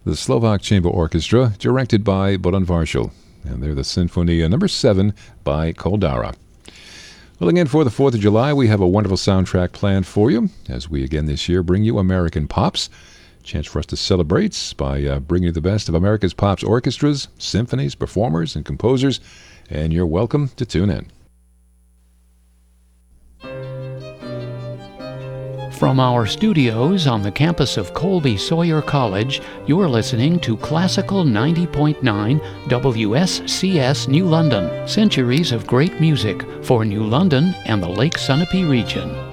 the Slovak Chamber Orchestra, directed by Bohdan Varshel. And they're the Sinfonia number 7 by Koldara. Well, again, for the 4th of July, we have a wonderful soundtrack planned for you, as we again this year bring you American Pops. Chance for us to celebrate by bringing you the best of America's Pops orchestras, symphonies, performers, and composers. And you're welcome to tune in. From our studios on the campus of Colby Sawyer College, you're listening to Classical 90.9 WSCS New London. Centuries of great music for New London and the Lake Sunapee region.